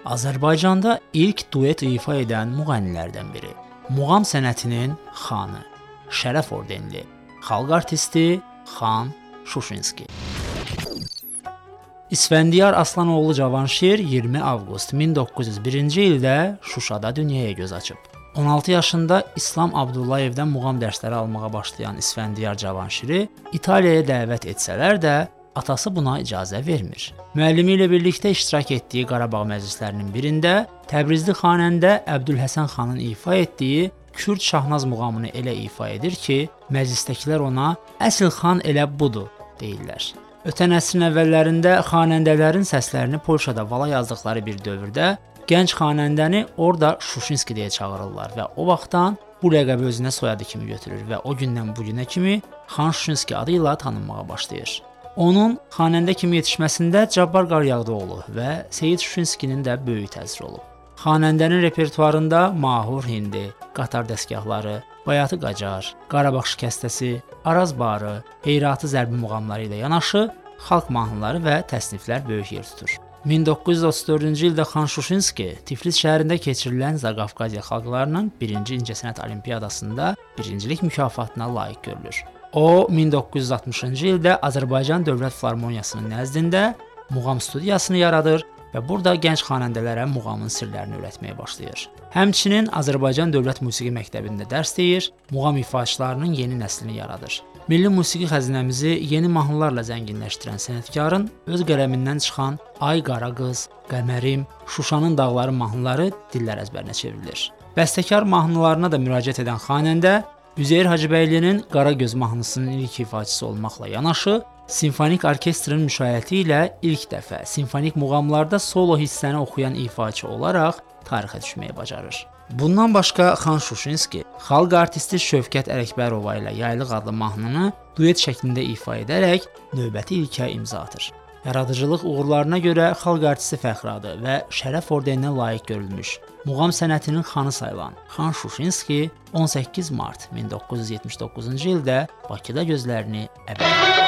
Azərbaycanda ilk duet ifa edən müğənnilərdən biri. Muğam sənətinin xanı, şərəf ordenli, xalq artisti Xan Şuşinski. İsfəndiyar Aslanoğlu Cavanşir 20 avqust 1901-ci ildə Şuşada dünyaya göz açıb. 16 yaşında İslam Abdullayevdən muğam dərsləri almağa başlayan İsfəndiyar Cavanşiri İtaliyaya dəvət etsələr də, atası buna icazə vermir. Müəllimi ilə birlikdə iştirak etdiyi Qarabağ məclislərinin birində Təbrizli xanəndə Əbdülhəsən xanın ifa etdiyi Kürd Şahnaz muğamını elə ifa edir ki, məclisdəkilər ona "Əsl xan elə budur" deyirlər. Ötən əsrin əvvəllərində xanəndələrin səslərini Polşada vala yazdıqları bir dövrdə gənc xanəndəni orada Şuşinski deyə çağırırlar və o vaxtdan bu ləqəbi özünə soyadı kimi götürür və o gündən bu günə kimi Xan Şuşinski adı ilə tanınmağa başlayır. Onun xanəndə kimi yetişməsində Cabbar Qaryağdıoğlu və Seyid Şuşinskinin də böyük təsiri olub. Xanəndənin repertuarında Mahur Hindi, Qatar dəstgahları, Bayatı Qacar, Qarabağ şikəstəsi, Araz barı, Heyratı zərbi muğamları ilə yanaşı xalq mahnıları və təsniflər böyük yer tutur. 1934-cü ildə Xan Şuşinski Tiflis şəhərində keçirilən Zaqafqaziya xalqlarının 1-ci İncəsənət Olimpiyadasında birincilik mükafatına layiq görülür. O, 1960-cı ildə Azərbaycan Dövlət Filarmoniyasının nəzdində muğam studiyasını yaradır və burada gənc xanəndələrə muğamın sirlərini öyrətməyə başlayır. Həmçinin Azərbaycan Dövlət Musiqi Məktəbində dərs deyir, muğam ifaçılarının yeni nəslini yaradır. Milli musiqi xəzinəmizi yeni mahnılarla zənginləşdirən sənətkarın öz qələmindən çıxan Ay Qara Qız, Qəmərim, Şuşanın dağları mahnıları dillər əzbərinə çevrilir. Bəstəkar mahnılarına da müraciət edən xanəndə Üzeyir Hacıbəylinin Qara Göz mahnısının ilk ifaçısı olmaqla yanaşı, simfonik orkestrın müşayiəti ilə ilk dəfə simfonik muğamlarda solo hissəni oxuyan ifaçı olaraq tarixə düşməyi bacarır. Bundan başqa Xan Şuşinski xalq artisti Şövkət Ələkbərova ilə Yaylıq adlı mahnını duet şəklində ifa edərək növbəti ilkə imza atır. Yaradıcılıq uğurlarına görə xalq artisti fəxri adı və şərəf ordeninə layiq görülmüş, muğam sənətinin xanı sayılan Xan Şuşinski 18 mart 1979-cu ildə Bakıda gözlərini əbədi